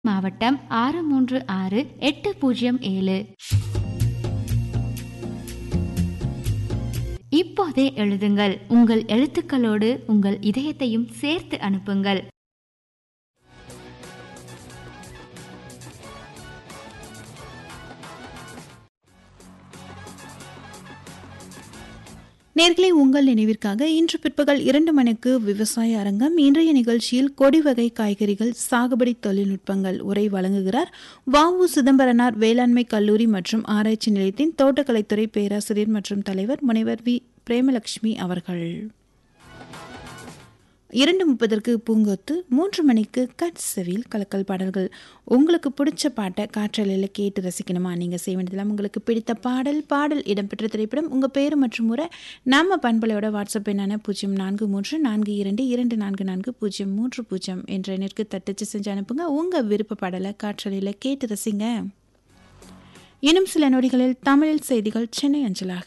மாவட்டம் 636807. இப்போதே எழுதுங்கள். உங்கள் எழுத்துக்களோடு உங்கள் இதயத்தையும் சேர்த்து அனுப்புங்கள். நேர்களே, உங்கள் நினைவிற்காக இன்று பிற்பகல் 2 மணிக்கு விவசாய அரங்கம். இன்றைய நிகழ்ச்சியில் கொடி வகை காய்கறிகள் சாகுபடி தொழில்நுட்பங்கள் உரை வழங்குகிறார் வ.உ. சிதம்பரனார் வேளாண்மை கல்லூரி மற்றும் ஆராய்ச்சி நிலையத்தின் தோட்டக்கலைத்துறை பேராசிரியர் மற்றும் தலைவர் முனைவர் வி. பிரேமலட்சுமி அவர்கள். 2:30 பூங்கொத்து, 3 மணிக்கு கட்செவியில் கலக்கல் பாடல்கள். உங்களுக்கு பிடிச்ச பாட்டை காற்றலையில் கேட்டு ரசிக்கணுமா? நீங்கள் செய்ய வேண்டியதெல்லாம் உங்களுக்கு பிடித்த பாடல் இடம்பெற்ற திரைப்படம், உங்கள் பேர் மற்றும் முறை நம்ம பண்பலையோட வாட்ஸ்அப் எண்ணான 043422443030 என்ற எண்ணிற்கு தட்டச்சு செஞ்சு அனுப்புங்க. உங்கள் விருப்ப பாடலை காற்றலையில் கேட்டு ரசிங்க. இன்னும் சில நொடிகளில் தமிழில் செய்திகள் சென்னை அஞ்சலாக.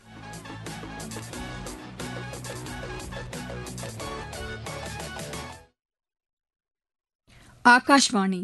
ஆகாஷ்வாணி.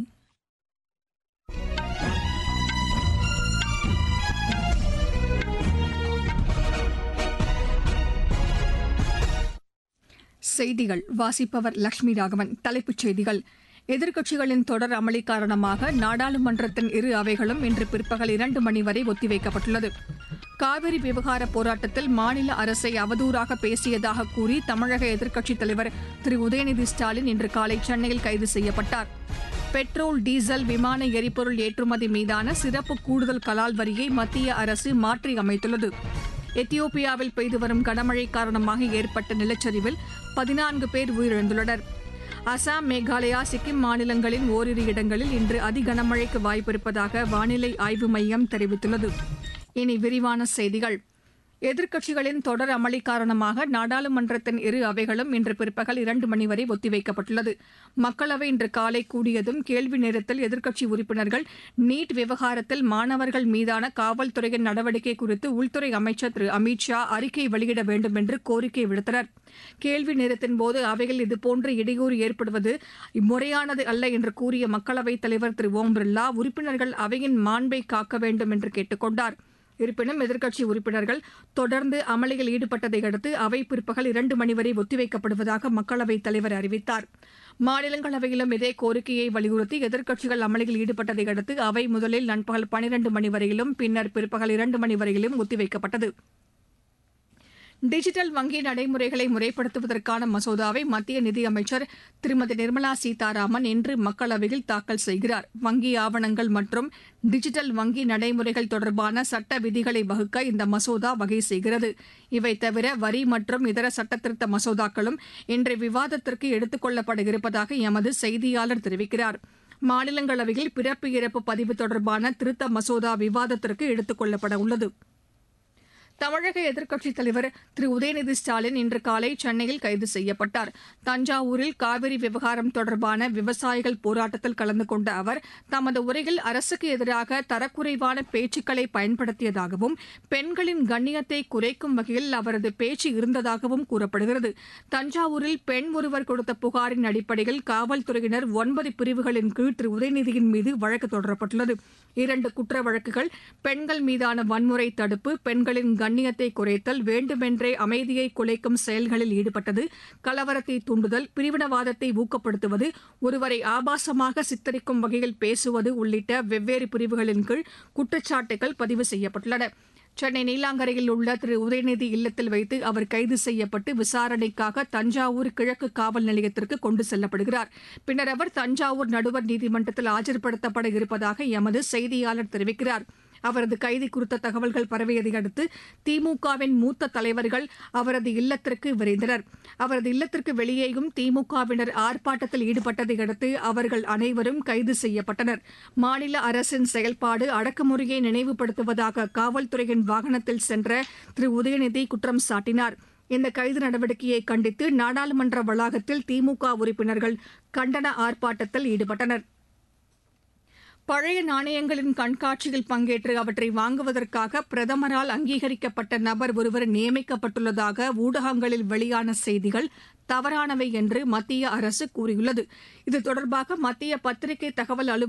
செய்திகள் வாசிப்பவர் லட்சுமி ராகவன். தலைப்புச் செய்திகள்: எதிர்க்கட்சிகளின் தொடர் அமளி காரணமாக நாடாளுமன்றத்தின் இரு அவைகளும் இன்று பிற்பகல் 2 மணி வரை ஒத்திவைக்கப்பட்டுள்ளது. காவிரி விவகார போராட்டத்தில் மாநில அரசை அவதூறாக பேசியதாக கூறி தமிழக எதிர்க்கட்சித் தலைவர் திரு உதயநிதி ஸ்டாலின் இன்று காலை சென்னையில் கைது செய்யப்பட்டார். பெட்ரோல், டீசல், விமான எரிபொருள் ஏற்றுமதி மீதான சிறப்பு கூடுதல் கலால் வரியை மத்திய அரசு மாற்றி அமைத்துள்ளது. எத்தியோப்பியாவில் பெய்து வரும் கனமழை காரணமாக ஏற்பட்ட நிலச்சரிவில் 14 பேர் உயிரிழந்துள்ளனர். அசாம், மேகாலயா, சிக்கிம் மாநிலங்களின் ஓரிரு இடங்களில் இன்று அதிகனமழைக்கு வாய்ப்பிருப்பதாக வானிலை ஆய்வு மையம் தெரிவித்துள்ளது. இனி விரிவான செய்திகள். எதிர்க்கட்சிகளின் தொடர் அமளி காரணமாக நாடாளுமன்றத்தின் இரு அவைகளும் இன்று பிற்பகல் 2 மணி வரை ஒத்திவைக்கப்பட்டுள்ளது. மக்களவை இன்று காலை கூடியதும் கேள்வி நேரத்தில் எதிர்க்கட்சி உறுப்பினர்கள் நீட் விவகாரத்தில் மாணவர்கள் மீதான காவல்துறையின் நடவடிக்கை குறித்து உள்துறை அமைச்சர் திரு அமித் ஷா அறிக்கை வெளியிட வேண்டும் என்று கோரிக்கை விடுத்தனர். கேள்வி நேரத்தின்போது அவையில் இதுபோன்று இடையூறு ஏற்படுவது முறையானது அல்ல என்று கூறிய மக்களவைத் தலைவர் திரு ஓம் பிர்லா உறுப்பினர்கள் அவையின் மாண்பை காக்க வேண்டும் என்று கேட்டுக் கொண்டார். இருப்பினும் எதிர்க்கட்சி உறுப்பினர்கள் தொடர்ந்து அமளியில் ஈடுபட்டதை அடுத்து அவை பிற்பகல் 2 மணி வரை ஒத்திவைக்கப்படுவதாக மக்களவைத் தலைவர் அறிவித்தார். மாநிலங்களவையிலும் இதே கோரிக்கையை வலியுறுத்தி எதிர்க்கட்சிகள் அமளியில் ஈடுபட்டதை அடுத்து அவை முதலில் நண்பகல் 12 மணி வரையிலும் பின்னர் பிற்பகல் 2 மணி வரையிலும் ஒத்திவைக்கப்பட்டது. டிஜிட்டல் வங்கி நடைமுறைகளை முறைப்படுத்துவதற்கான மசோதாவை மத்திய நிதியமைச்சர் திருமதி நிர்மலா சீதாராமன் இன்று மக்களவையில் தாக்கல் செய்கிறார். வங்கி ஆவணங்கள் மற்றும் டிஜிட்டல் வங்கி நடைமுறைகள் தொடர்பான சட்ட விதிகளை வகுக்க இந்த மசோதா வகை செய்கிறது. இவை தவிர வரி மற்றும் இதர சட்டத்திருத்த மசோதாக்களும் இன்று விவாதத்திற்கு எடுத்துக் கொள்ளப்பட இருப்பதாக எமது செய்தியாளர் தெரிவிக்கிறார். மாநிலங்களவையில் பிறப்பு இறப்பு பதிவு தொடர்பான திருத்த மசோதா விவாதத்திற்கு எடுத்துக் கொள்ளப்பட உள்ளது. தமிழக எதிர்க்கட்சித் தலைவர் திரு உதயநிதி ஸ்டாலின் இன்று காலை சென்னையில் கைது செய்யப்பட்டார். தஞ்சாவூரில் காவிரி விவகாரம் தொடர்பான விவசாயிகள் போராட்டத்தில் கலந்து கொண்ட அவர் தமது உரையில் அரசுக்கு எதிராக தரக்குறைவான பேச்சுக்களை பயன்படுத்தியதாகவும் பெண்களின் கண்ணியத்தை குறைக்கும் வகையில் அவரது பேச்சு இருந்ததாகவும் கூறப்படுகிறது. தஞ்சாவூரில் பெண் ஒருவர் கொடுத்த புகாரின் அடிப்படையில் காவல்துறையினர் 9 பிரிவுகளின் கீழ் திரு உதயநிதியின் மீது வழக்கு தொடரப்பட்டுள்ளது. 2 குற்ற வழக்குகள் பெண்கள் மீதான வன்முறை தடுப்பு, பெண்களின் கண்ணியத்தை குறைத்தல், வேண்டுமென்றே அமைதியை குலைக்கும் செயல்களில் ஈடுபட்டது, கலவரத்தை தூண்டுதல், பிரிவினவாதத்தை ஊக்கப்படுத்துவது, ஒருவரை ஆபாசமாக சித்தரிக்கும் வகையில் பேசுவது உள்ளிட்ட வெவ்வேறு பிரிவுகளின் கீழ் குற்றச்சாட்டுகள் பதிவு செய்யப்பட்டுள்ளன. சென்னை நீலாங்கரையில் உள்ள திரு உதயநிதி இல்லத்தில் வைத்து அவர் கைது செய்யப்பட்டு விசாரணைக்காக தஞ்சாவூர் கிழக்கு காவல் நிலையத்திற்கு கொண்டு செல்லப்படுகிறார். பின்னர் அவர் தஞ்சாவூர் நடுவர் நீதிமன்றத்தில் ஆஜர்படுத்தப்பட இருப்பதாக எமது செய்தியாளர் தெரிவிக்கிறார். அவரது கைது குறித்த தகவல்கள் பரவியதை அடுத்து திமுகவின் மூத்த தலைவர்கள் அவரது இல்லத்திற்கு விரைந்தனர். அவரது இல்லத்திற்கு வெளியேயும் திமுகவினர் ஆர்ப்பாட்டத்தில் ஈடுபட்டதை அடுத்து அவர்கள் அனைவரும் கைது செய்யப்பட்டனர். மாநில அரசின் செயல்பாடு அடக்குமுறையை நினைவுபடுத்துவதாக காவல்துறையின் வாகனத்தில் சென்ற திரு உதயநிதி குற்றம் சாட்டினார். இந்த கைது நடவடிக்கையை கண்டித்து நாடாளுமன்ற வளாகத்தில் திமுக உறுப்பினர்கள் கண்டன ஆர்ப்பாட்டத்தில் ஈடுபட்டனர். பழைய நாணயங்களின் கண்காட்சியில் பங்கேற்று அவற்றை வாங்குவதற்காக பிரதமரால் அங்கீகரிக்கப்பட்ட நபர் ஒருவர் நியமிக்கப்பட்டுள்ளதாக ஊடகங்களில் வெளியான செய்திகள் தவறானவை என்று மத்திய அரசு கூறியுள்ளது. இது தொடர்பாக மத்திய பத்திரிகை தகவல்